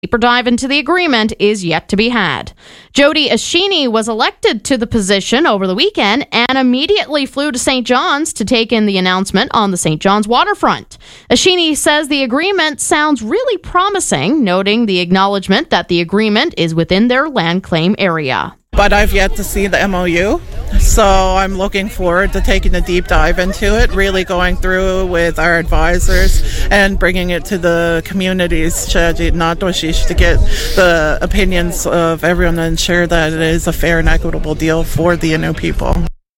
deeper dive into the agreement is yet to be had. Jody Ashini was elected to the position over the weekend and immediately flew to St. John's to take in the announcement on the St. John's waterfront. Ashini says the agreement sounds really promising, noting the acknowledgement that the agreement is within their land claim area. But I've yet to see the MOU, so I'm looking forward to taking a deep dive into it, really going through with our advisors and bringing it to the communities, to get the opinions of everyone and ensure that it is a fair and equitable deal for the Innu people.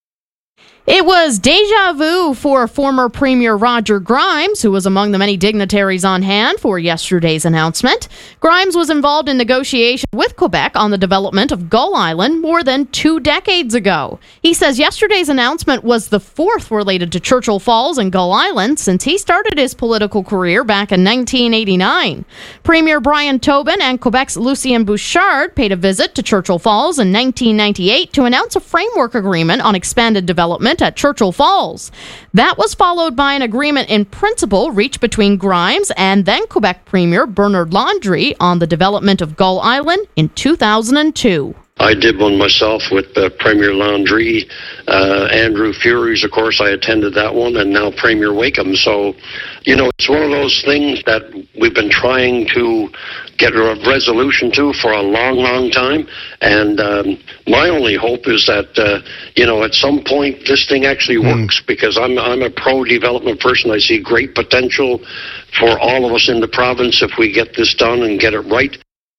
It was deja vu for former Premier Roger Grimes, who was among the many dignitaries on hand for yesterday's announcement. Grimes was involved in negotiations with Quebec on the development of Gull Island more than 2 decades ago. He says yesterday's announcement was the fourth related to Churchill Falls and Gull Island since he started his political career back in 1989. Premier Brian Tobin and Quebec's Lucien Bouchard paid a visit to Churchill Falls in 1998 to announce a framework agreement on expanded development at Churchill Falls. That was followed by an agreement in principle reached between Grimes and then Quebec Premier Bernard Landry on the development of Gull Island in 2002. I did one myself with Premier Landry, Andrew Furey's, of course, I attended that one, and now Premier Wakeham. So, it's one of those things that we've been trying to get a resolution to for a long, long time. And my only hope is that, at some point this thing actually works, because I'm a pro-development person. I see great potential for all of us in the province if we get this done and get it right.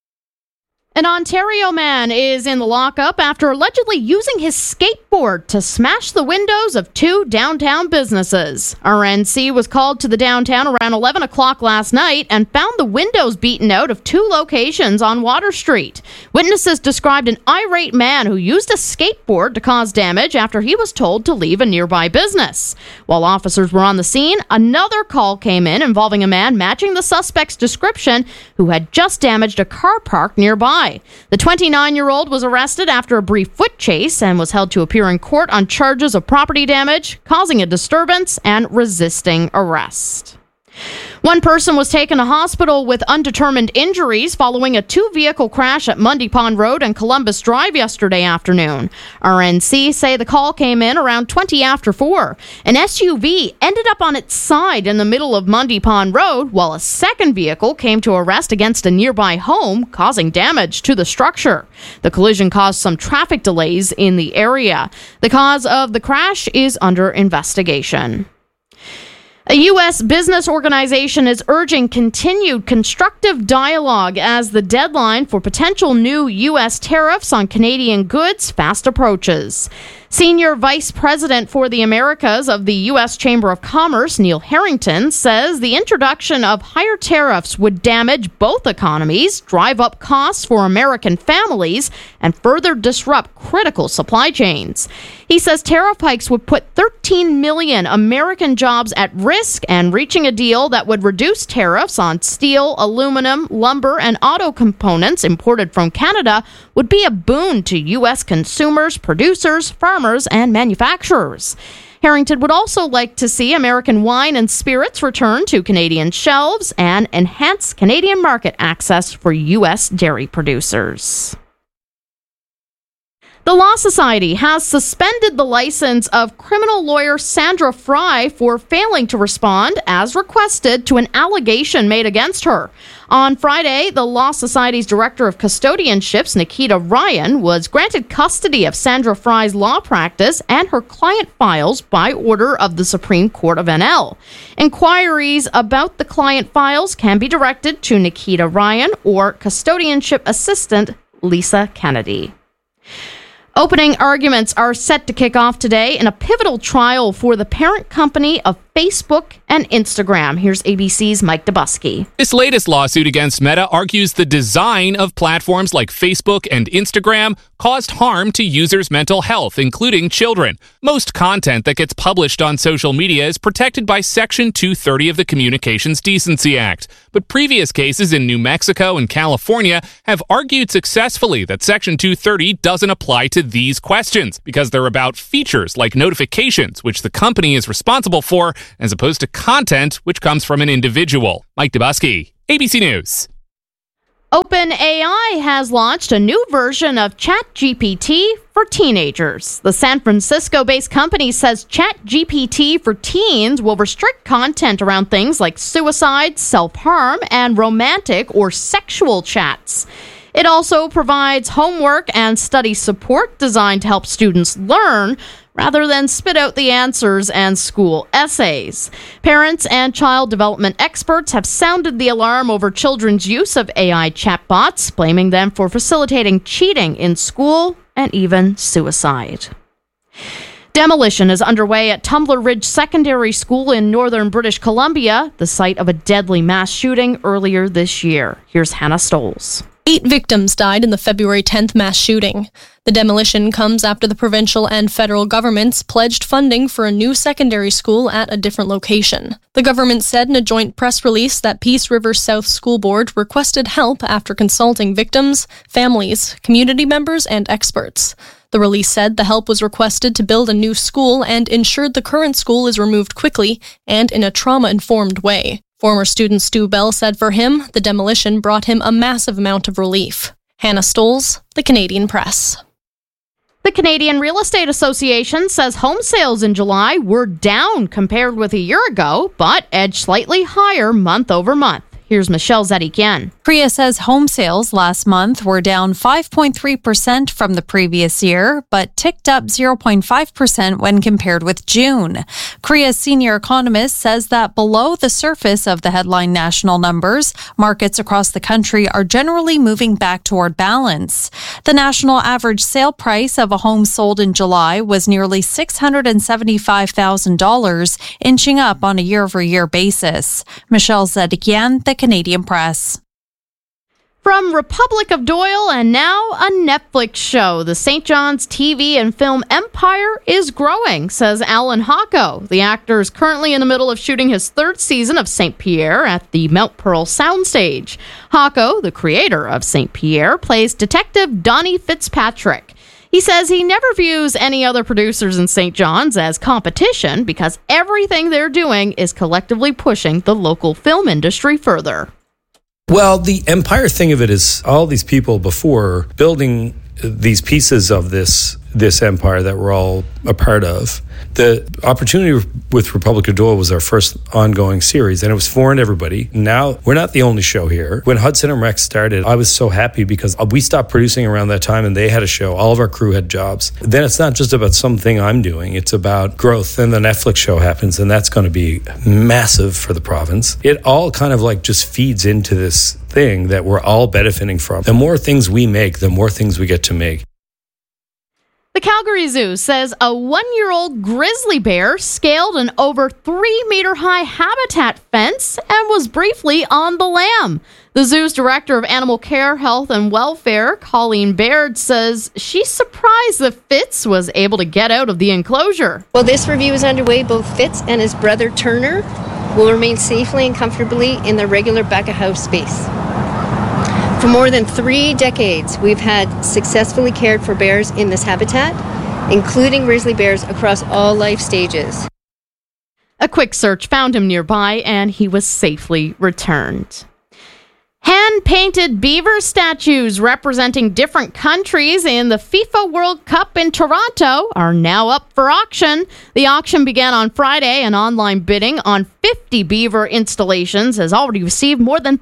An Ontario man is in the lockup after allegedly using his skateboard to smash the windows of 2 downtown businesses. RNC was called to the downtown around 11 o'clock last night and found the windows beaten out of 2 locations on Water Street. Witnesses described an irate man who used a skateboard to cause damage after he was told to leave a nearby business. While officers were on the scene, another call came in involving a man matching the suspect's description who had just damaged a car park nearby. The 29-year-old was arrested after a brief foot chase and was held to appear in court on charges of property damage, causing a disturbance, and resisting arrest. One person was taken to hospital with undetermined injuries following a 2-vehicle crash at Mundy Pond Road and Columbus Drive yesterday afternoon. RNC say the call came in around 20 after 4. An SUV ended up on its side in the middle of Mundy Pond Road, while a second vehicle came to a rest against a nearby home, causing damage to the structure. The collision caused some traffic delays in the area. The cause of the crash is under investigation. A U.S. business organization is urging continued constructive dialogue as the deadline for potential new U.S. tariffs on Canadian goods fast approaches. Senior Vice President for the Americas of the U.S. Chamber of Commerce, Neil Harrington, says the introduction of higher tariffs would damage both economies, drive up costs for American families, and further disrupt critical supply chains. He says tariff hikes would put 13 million American jobs at risk, and reaching a deal that would reduce tariffs on steel, aluminum, lumber, and auto components imported from Canada would be a boon to U.S. consumers, producers, farmers, and manufacturers. Harrington would also like to see American wine and spirits return to Canadian shelves and enhance Canadian market access for U.S. dairy producers. The Law Society has suspended the license of criminal lawyer Sandra Fry for failing to respond, as requested, to an allegation made against her. On Friday, the Law Society's Director of Custodianships, Nikita Ryan, was granted custody of Sandra Fry's law practice and her client files by order of the Supreme Court of NL. Inquiries about the client files can be directed to Nikita Ryan or Custodianship Assistant Lisa Kennedy. Opening arguments are set to kick off today in a pivotal trial for the parent company of Facebook and Instagram. Here's ABC's Mike Dubusky. This latest lawsuit against Meta argues the design of platforms like Facebook and Instagram caused harm to users' mental health, including children. Most content that gets published on social media is protected by Section 230 of the Communications Decency Act. But previous cases in New Mexico and California have argued successfully that Section 230 doesn't apply to these questions because they're about features like notifications, which the company is responsible for, as opposed to content which comes from an individual. Mike Dubusky, ABC News. OpenAI has launched a new version of ChatGPT for teenagers. The San Francisco-based company says ChatGPT for teens will restrict content around things like suicide, self-harm, and romantic or sexual chats. It also provides homework and study support designed to help students learn rather than spit out the answers and school essays. Parents and child development experts have sounded the alarm over children's use of AI chatbots, blaming them for facilitating cheating in school and even suicide. Demolition is underway at Tumbler Ridge Secondary School in northern British Columbia, the site of a deadly mass shooting earlier this year. Here's Hannah Stoles. 8 victims died in the February 10th mass shooting. The demolition comes after the provincial and federal governments pledged funding for a new secondary school at a different location. The government said in a joint press release that Peace River South School Board requested help after consulting victims, families, community members, and experts. The release said the help was requested to build a new school and ensured the current school is removed quickly and in a trauma-informed way. Former student Stu Bell said for him, the demolition brought him a massive amount of relief. Hannah Stoles, The Canadian Press. The Canadian Real Estate Association says home sales in July were down compared with a year ago, but edged slightly higher month over month. Here's Michelle Zedikian. CREA says home sales last month were down 5.3% from the previous year, but ticked up 0.5% when compared with June. CREA's senior economist says that below the surface of the headline national numbers, markets across the country are generally moving back toward balance. The national average sale price of a home sold in July was nearly $675,000, inching up on a year-over-year basis. Michelle Zedikian, The Canadian Press. From Republic of Doyle and now a Netflix show, the St. John's TV and film empire is growing, says Alan Hocko. The actor is currently in the middle of shooting his 3rd season of St. Pierre at the Mount Pearl soundstage. Hocko, the creator of St. Pierre, plays Detective Donnie Fitzpatrick. He says he never views any other producers in St. John's as competition because everything they're doing is collectively pushing the local film industry further. Well, the empire thing of it is all these people before building these pieces of this empire that we're all a part of. The opportunity with Republic of Doyle was our first ongoing series, and it was foreign to everybody. Now, we're not the only show here. When Hudson and Rex started, I was so happy because we stopped producing around that time, and they had a show. All of our crew had jobs. Then it's not just about something I'm doing. It's about growth. And the Netflix show happens, and that's going to be massive for the province. It all kind of like just feeds into this thing that we're all benefiting from. The more things we make, the more things we get to make. The Calgary Zoo says a 1-year-old grizzly bear scaled an over 3-meter-high habitat fence and was briefly on the lam. The zoo's director of animal care, health, and welfare, Colleen Baird, says she's surprised that Fitz was able to get out of the enclosure. While this review is underway, both Fitz and his brother Turner will remain safely and comfortably in their regular back-of-house space. For more than 3 decades, we've had successfully cared for bears in this habitat, including grizzly bears across all life stages. A quick search found him nearby, and he was safely returned. Hand-painted beaver statues representing different countries in the FIFA World Cup in Toronto are now up for auction. The auction began on Friday, and online bidding on 50 beaver installations has already received more than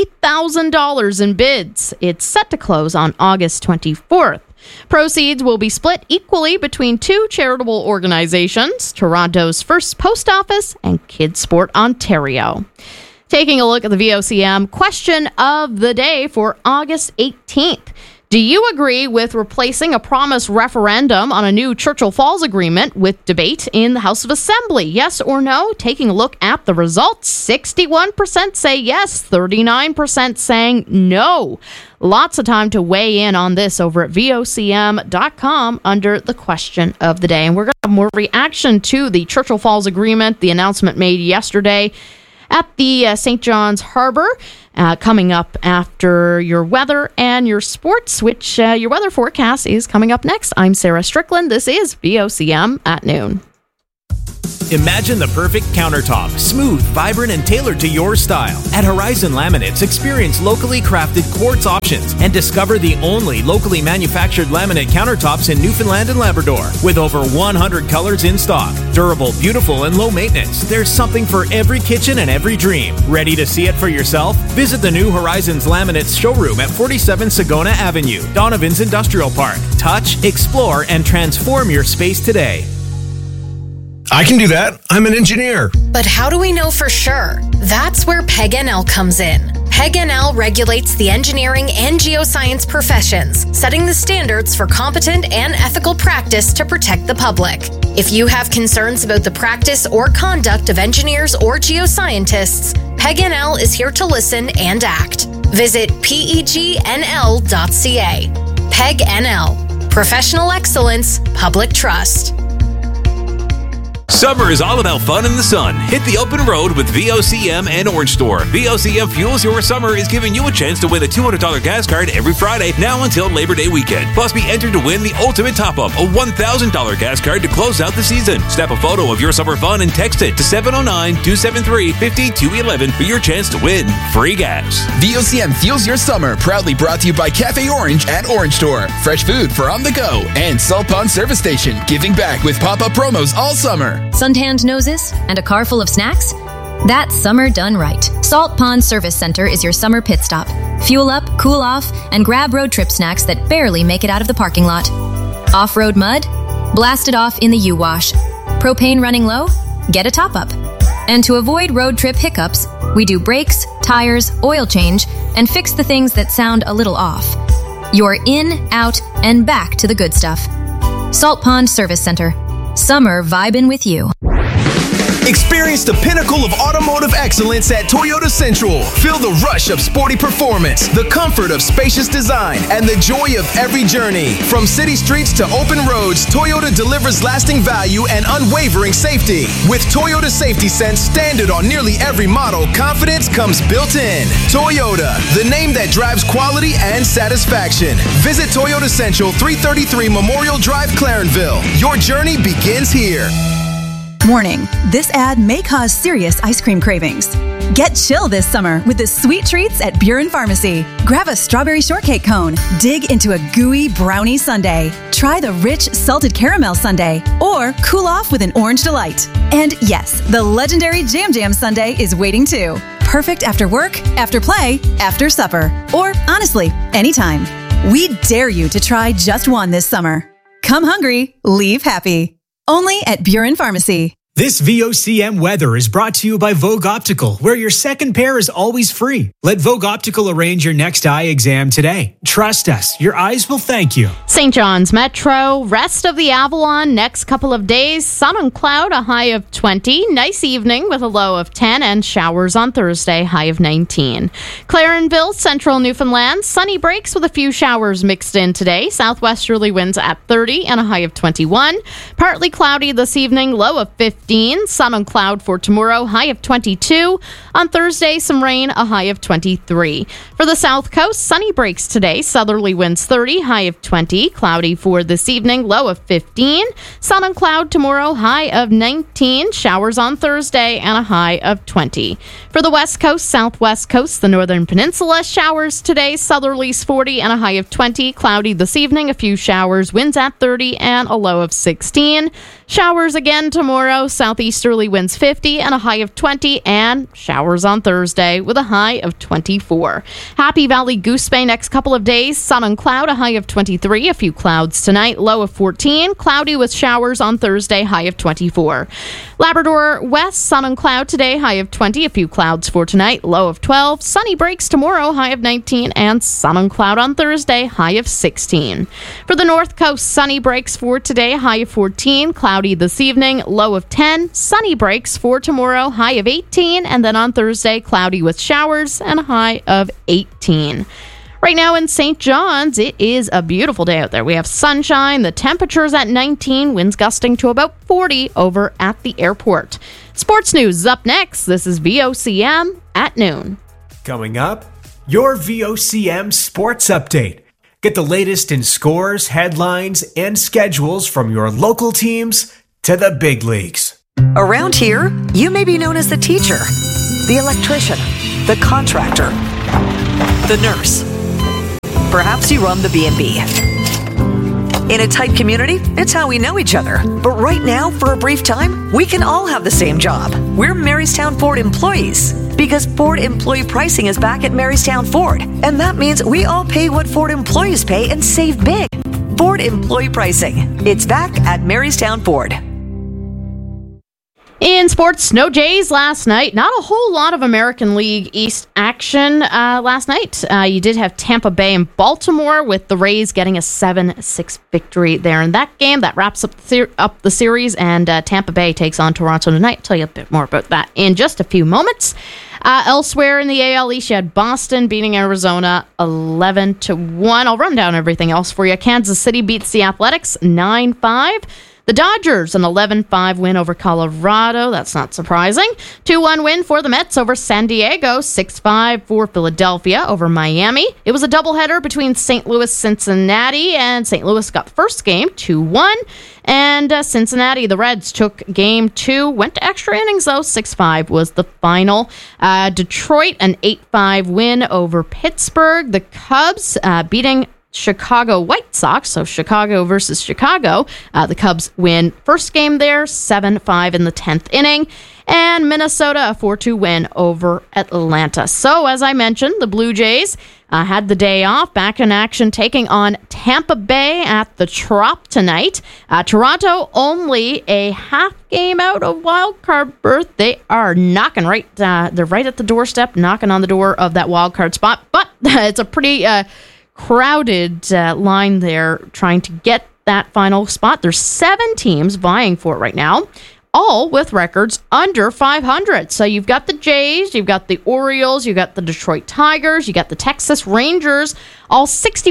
$30,000 in bids. It's set to close on August 24th. Proceeds will be split equally between 2 charitable organizations, Toronto's First Post Office and Kidsport Ontario. Taking a look at the VOCM question of the day for August 18th. Do you agree with replacing a promised referendum on a new Churchill Falls agreement with debate in the House of Assembly? Yes or no? Taking a look at the results, 61% say yes, 39% saying no. Lots of time to weigh in on this over at VOCM.com under the question of the day. And we're going to have more reaction to the Churchill Falls agreement, the announcement made yesterday at the St. John's Harbor, coming up after your weather and your sports, which your weather forecast is coming up next. I'm Sarah Strickland. This is VOCM at noon. Imagine the perfect countertop, smooth, vibrant, and tailored to your style. At Horizon Laminates, experience locally crafted quartz options and discover the only locally manufactured laminate countertops in Newfoundland and Labrador. With over 100 colors in stock, durable, beautiful, and low maintenance, there's something for every kitchen and every dream. Ready to see it for yourself? Visit the new Horizons Laminates showroom at 47 Sagona Avenue, Donovan's Industrial Park. Touch, explore, and transform your space today. I can do that. I'm an engineer. But how do we know for sure? That's where PEG-NL comes in. PEG-NL regulates the engineering and geoscience professions, setting the standards for competent and ethical practice to protect the public. If you have concerns about the practice or conduct of engineers or geoscientists, PEG-NL is here to listen and act. Visit pegnl.ca. PEG-NL. Professional excellence, public trust. Summer is all about fun in the sun. Hit the open road with VOCM and Orange Store. VOCM Fuels Your Summer is giving you a chance to win a $200 gas card every Friday now until Labor Day weekend. Plus, be entered to win the ultimate top-up, a $1,000 gas card to close out the season. Snap a photo of your summer fun and text it to 709-273-5211 for your chance to win free gas. VOCM Fuels Your Summer, proudly brought to you by Cafe Orange at Orange Store. Fresh food for on the go. And Salt Pond Service Station, giving back with pop-up promos all summer. Suntanned noses and a car full of snacks? That's summer done right. Salt Pond Service Center is your summer pit stop. Fuel up, cool off, and grab road trip snacks that barely make it out of the parking lot. Off-road mud? Blast it off in the U-Wash. Propane running low? Get a top-up. And to avoid road trip hiccups, we do brakes, tires, oil change, and fix the things that sound a little off. You're in, out, and back to the good stuff. Salt Pond Service Center. Summer vibin' with you. Experience the pinnacle of automotive excellence at Toyota Central. Feel the rush of sporty performance, the comfort of spacious design, and the joy of every journey. From city streets to open roads, Toyota delivers lasting value and unwavering safety. With Toyota Safety Sense standard on nearly every model, confidence comes built in. Toyota, the name that drives quality and satisfaction. Visit Toyota Central, 333 Memorial Drive, Clarenville. Your journey begins here. Warning, this ad may cause serious ice cream cravings. Get chill this summer with the sweet treats at Buren Pharmacy. Grab a strawberry shortcake cone, dig into a gooey brownie sundae, try the rich salted caramel sundae, or cool off with an orange delight. And yes, the legendary Jam Jam sundae is waiting too. Perfect after work, after play, after supper, or honestly, anytime. We dare you to try just one this summer. Come hungry, leave happy. Only at Buren Pharmacy. This VOCM weather is brought to you by Vogue Optical, where your second pair is always free. Let Vogue Optical arrange your next eye exam today. Trust us, your eyes will thank you. St. John's Metro, rest of the Avalon, next couple of days, sun and cloud, a high of 20. Nice evening with a low of 10 and showers on Thursday, high of 19. Clarenville, central Newfoundland, sunny breaks with a few showers mixed in today. Southwesterly winds at 30 and a high of 21. Partly cloudy this evening, low of 15. Sun and cloud for tomorrow, high of 22. On Thursday, some rain, a high of 23. For the South Coast, sunny breaks today. Southerly winds 30, high of 20. Cloudy for this evening, low of 15. Sun and cloud tomorrow, high of 19. Showers on Thursday and a high of 20. For the West Coast, Southwest Coast, the Northern Peninsula, showers today. Southerlies 40 and a high of 20. Cloudy this evening, a few showers. Winds at 30 and a low of 16. Showers again tomorrow. Southeasterly winds 50 and a high of 20, and showers on Thursday with a high of 24. Happy Valley Goose Bay next couple of days. Sun and cloud, a high of 23. A few clouds tonight, low of 14. Cloudy with showers on Thursday, high of 24. Labrador West, sun and cloud today, high of 20. A few clouds for tonight, low of 12. Sunny breaks tomorrow, high of 19. And sun and cloud on Thursday, high of 16. For the North Coast, sunny breaks for today, high of 14. Cloudy this evening, low of 10. Sunny breaks for tomorrow, high of 18. And then on Thursday, cloudy with showers and a high of 18. Right now in St. John's, it is a beautiful day out there. We have sunshine, the temperature's at 19, winds gusting to about 40 over at the airport. Sports news is up next. This is VOCM at noon. Coming up, your VOCM Sports Update. Get the latest in scores, headlines, and schedules from your local teams to the big leagues. Around here, you may be known as the teacher, the electrician, the contractor, the nurse. Perhaps you run the B&B. In a tight community, it's how we know each other. But right now, for a brief time, we can all have the same job. We're Marystown Ford employees. Because Ford employee pricing is back at Marystown Ford. And that means we all pay what Ford employees pay and save big. Ford employee pricing. It's back at Marystown Ford. In sports, no Jays last night. Not a whole lot of American League East action last night. You did have Tampa Bay and Baltimore, with the Rays getting a 7-6 victory there in that game. That wraps up the series, and Tampa Bay takes on Toronto tonight. I'll tell you a bit more about that in just a few moments. Elsewhere in the AL East, you had Boston beating Arizona 11-1. I'll run down everything else for you. Kansas City beats the Athletics 9-5. The Dodgers, an 11-5 win over Colorado. That's not surprising. 2-1 win for the Mets over San Diego. 6-5 for Philadelphia over Miami. It was a doubleheader between St. Louis, Cincinnati, and St. Louis got the first game, 2-1. And Cincinnati, the Reds, took game 2. Went to extra innings, though. 6-5 was the final. Detroit, an 8-5 win over Pittsburgh. The Cubs beating Chicago White Sox, so Chicago versus Chicago. The Cubs win first game there, 7-5 in the 10th inning. And Minnesota, a 4-2 win over Atlanta. So, as I mentioned, the Blue Jays had the day off, back in action, taking on Tampa Bay at the Trop tonight. Toronto only a half game out of wild card berth. They are knocking they're right at the doorstep, knocking on the door of that wild card spot. But it's a pretty crowded line there trying to get that final spot. There's 7 teams vying for it right now, all with records under 500. So you've got the Jays, you've got the Orioles, you've got the Detroit Tigers, you got the Texas Rangers, all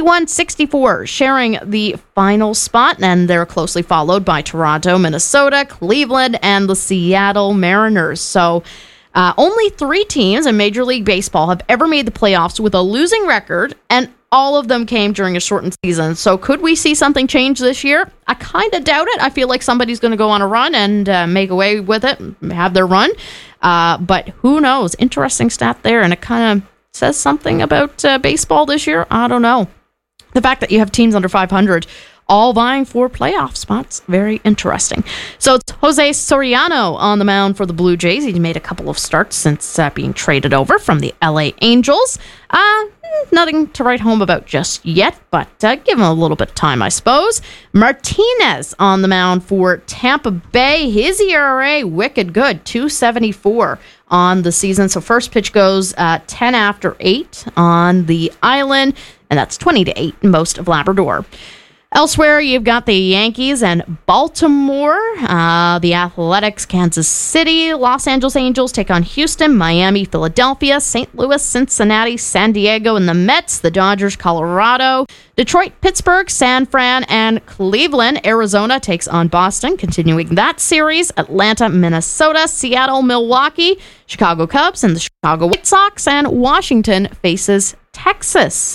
61-64, sharing the final spot, and they're closely followed by Toronto, Minnesota, Cleveland, and the Seattle Mariners. So only 3 teams in Major League Baseball have ever made the playoffs with a losing record, and all of them came during a shortened season. So could we see something change this year? I kind of doubt it. I feel like somebody's going to go on a run and make away with it, have their run. But who knows? Interesting stat there, and it kind of says something about baseball this year. I don't know. The fact that you have teams under 500 all vying for playoff spots, very interesting. So it's Jose Soriano on the mound for the Blue Jays. He's made a couple of starts since being traded over from the LA Angels. Nothing to write home about just yet, but give him a little bit of time, I suppose. Martinez on the mound for Tampa Bay. His ERA, wicked good, 2.74 on the season. So first pitch goes 10 after 8 on the island, and that's 20-8 in most of Labrador. Elsewhere, you've got the Yankees and Baltimore, the Athletics, Kansas City, Los Angeles Angels take on Houston, Miami, Philadelphia, St. Louis, Cincinnati, San Diego, and the Mets, the Dodgers, Colorado, Detroit, Pittsburgh, San Fran, and Cleveland. Arizona takes on Boston, continuing that series, Atlanta, Minnesota, Seattle, Milwaukee, Chicago Cubs, and the Chicago White Sox, and Washington faces Texas.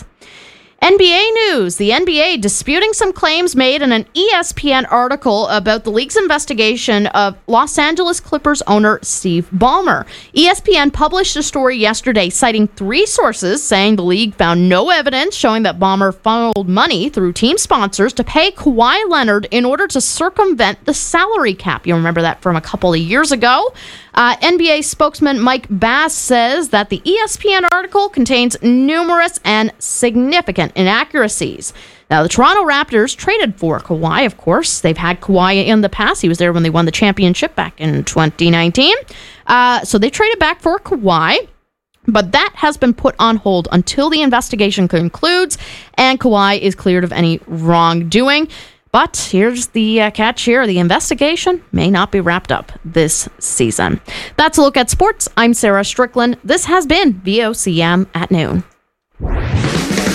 NBA news. The NBA disputing some claims made in an ESPN article about the league's investigation of Los Angeles Clippers owner Steve Ballmer. ESPN published a story yesterday citing 3 sources saying the league found no evidence showing that Ballmer funneled money through team sponsors to pay Kawhi Leonard in order to circumvent the salary cap. You remember that from a couple of years ago. NBA spokesman Mike Bass says that the ESPN article contains numerous and significant inaccuracies. Now, the Toronto Raptors traded for Kawhi, of course. They've had Kawhi in the past. He was there when they won the championship back in 2019. So they traded back for Kawhi. But that has been put on hold until the investigation concludes and Kawhi is cleared of any wrongdoing. But here's the catch here. The investigation may not be wrapped up this season. That's a look at sports. I'm Sarah Strickland. This has been VOCM at noon.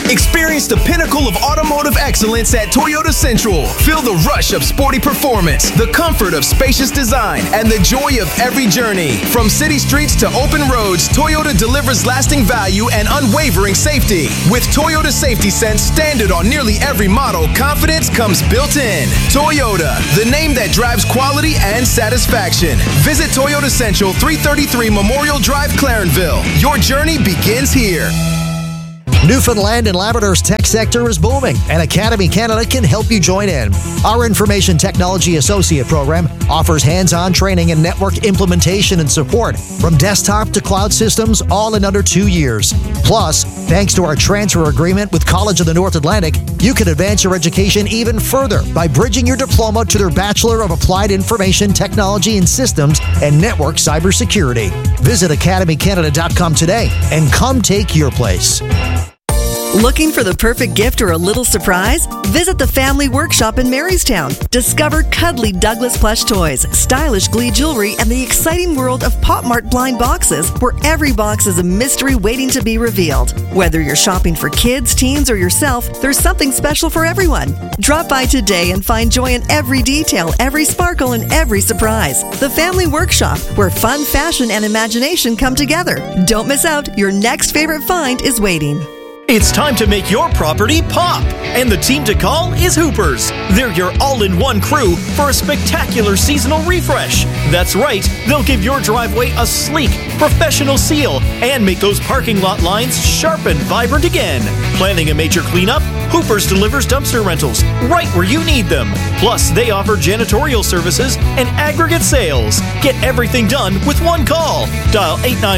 Experience the pinnacle of automotive excellence at Toyota Central. Feel the rush of sporty performance, the comfort of spacious design, and the joy of every journey. From city streets to open roads, Toyota delivers lasting value and unwavering safety. With Toyota Safety Sense standard on nearly every model, confidence comes built in. Toyota, the name that drives quality and satisfaction. Visit Toyota Central, 333 Memorial Drive, Clarenville. Your journey begins here. Newfoundland and Labrador's tech sector is booming, and Academy Canada can help you join in. Our Information Technology Associate program offers hands-on training in network implementation and support, from desktop to cloud systems, all in under 2 years. Plus, thanks to our transfer agreement with College of the North Atlantic, you can advance your education even further by bridging your diploma to their Bachelor of Applied Information Technology and Systems and Network Cybersecurity. Visit academycanada.com today and come take your place. Looking for the perfect gift or a little surprise? Visit the Family Workshop in Marystown. Discover cuddly Douglas plush toys, stylish Glee jewelry, and the exciting world of Pop Mart blind boxes, where every box is a mystery waiting to be revealed. Whether you're shopping for kids, teens, or yourself, there's something special for everyone. Drop by today and find joy in every detail, every sparkle, and every surprise. The Family Workshop, where fun, fashion, and imagination come together. Don't miss out. Your next favorite find is waiting. It's time to make your property pop, and the team to call is Hoopers. They're your all-in-one crew for a spectacular seasonal refresh. That's right, they'll give your driveway a sleek, professional seal and make those parking lot lines sharp and vibrant again. Planning a major cleanup? Hoopers delivers dumpster rentals right where you need them. Plus, they offer janitorial services and aggregate sales. Get everything done with one call. Dial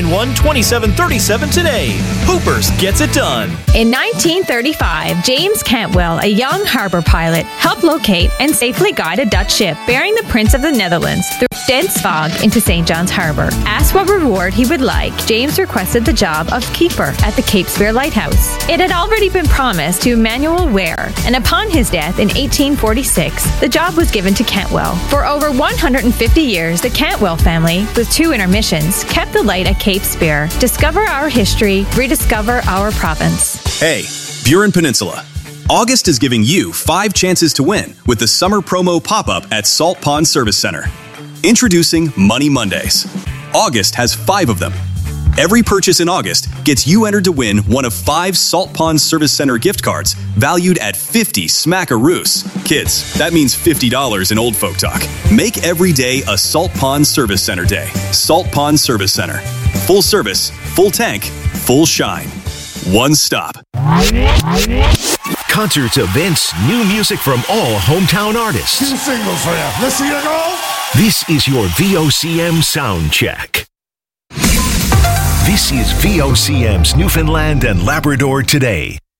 891-2737 today. Hoopers gets it done. In 1935, James Cantwell, a young harbor pilot, helped locate and safely guide a Dutch ship bearing the Prince of the Netherlands through dense fog into St. John's Harbor. Asked what reward he would like, James requested the job of keeper at the Cape Spear Lighthouse. It had already been promised to Emmanuel Ware, and upon his death in 1846, the job was given to Cantwell. For over 150 years, the Cantwell family, with 2 intermissions, kept the light at Cape Spear. Discover our history, rediscover our province. Hey, Burin Peninsula. August is giving you 5 chances to win with the summer promo pop-up at Salt Pond Service Center. Introducing Money Mondays. August has 5 of them. Every purchase in August gets you entered to win one of 5 Salt Pond Service Center gift cards valued at 50 smackaroos. Kids, that means $50 in old folk talk. Make every day a Salt Pond Service Center day. Salt Pond Service Center. Full service, full tank, full shine. One stop. Concerts, events, new music from all hometown artists. 2 singles for you. Let's see you go. This is your VOCM sound check. This is VOCM's Newfoundland and Labrador Today.